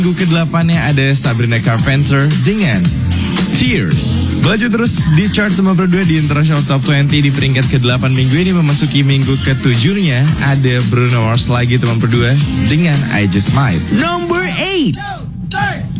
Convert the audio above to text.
Minggu ke-8-nya ada Sabrina Carpenter dengan Tears. Melaju terus di chart nomor 2 di International Top 20 di peringkat ke-8 minggu ini. Memasuki minggu ke-7-nya ada Bruno Mars lagi nomor 2 dengan I Just Might. Number 8.